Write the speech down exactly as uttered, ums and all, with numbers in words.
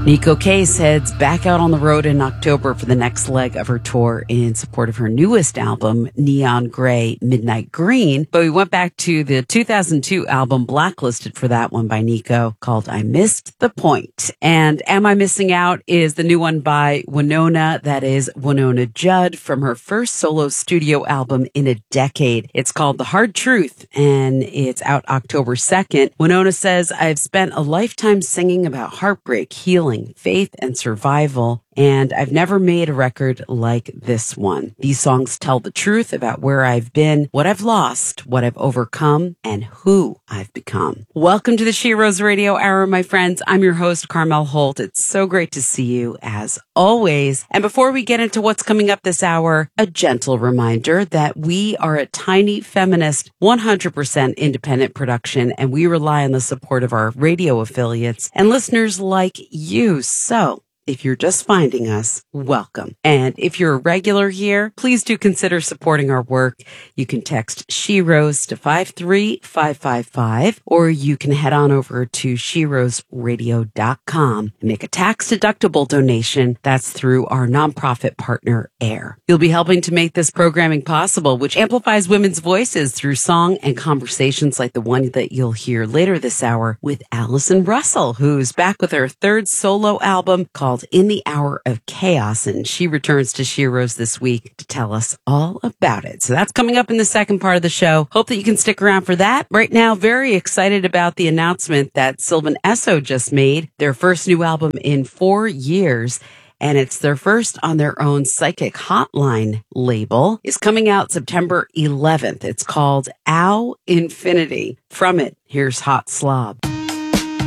Neko Case heads back out on the road in October for the next leg of her tour in support of her newest album, Neon Grey, Midnight Green. But we went back to the two thousand two album Blacklisted for that one by Neko, called I Missed the Point. And Am I Missing Out is the new one by Winona. That is Winona Judd from her first solo studio album in a decade. It's called The Hard Truth, and it's out October second. Winona says, I've spent a lifetime singing about heartbreak, healing, faith, and survival, and I've never made a record like this one. These songs tell the truth about where I've been, what I've lost, what I've overcome, and who I've become. Welcome to the She Rose Radio Hour, my friends. I'm your host, Carmel Holt. It's so great to see you, as always. And before we get into what's coming up this hour, a gentle reminder that we are a tiny feminist, one hundred percent independent production, and we rely on the support of our radio affiliates and listeners like you. So, if you're just finding us, welcome. And if you're a regular here, please do consider supporting our work. You can text She Rose to five three five five five, or you can head on over to she rose radio dot com and make a tax-deductible donation. That's through our nonprofit partner, AIR. You'll be helping to make this programming possible, which amplifies women's voices through song and conversations like the one that you'll hear later this hour with Allison Russell, who's back with her third solo album called In the Hour of Chaos, and she returns to She Rose this week to tell us all about it. So that's coming up in the second part of the show. Hope that you can stick around for that. Right now, very excited about the announcement that Sylvan Esso just made, their first new album in four years. And it's their first on their own Psychic Hotline label. Is coming out September eleventh. It's called Ow Infinity. From it, here's Hot Slob.